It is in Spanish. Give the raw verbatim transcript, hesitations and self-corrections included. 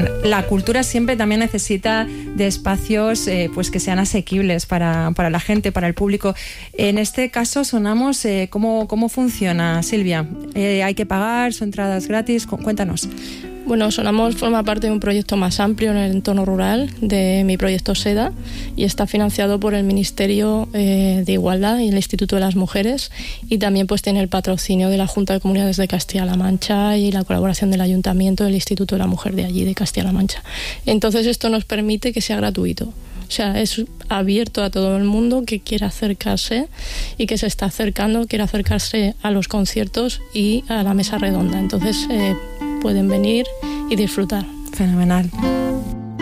Fenomenal. La cultura siempre también necesita de espacios eh, pues que sean asequibles para, para la gente, para el público. En este caso sonamos, eh, ¿cómo, ¿cómo funciona, Silvia? Eh, ¿Hay que pagar? ¿Son entradas gratis? Cuéntanos. Bueno, Sonamos forma parte de un proyecto más amplio en el entorno rural de mi proyecto SEDA y está financiado por el Ministerio eh, de Igualdad y el Instituto de las Mujeres, y también pues tiene el patrocinio de la Junta de Comunidades de Castilla-La Mancha y la colaboración del Ayuntamiento del Instituto de la Mujer de allí, de Castilla-La Mancha. Entonces esto nos permite que sea gratuito. O sea, es abierto a todo el mundo que quiera acercarse y que se está acercando, quiere acercarse a los conciertos y a la mesa redonda. Entonces eh, pueden venir y disfrutar. Fenomenal.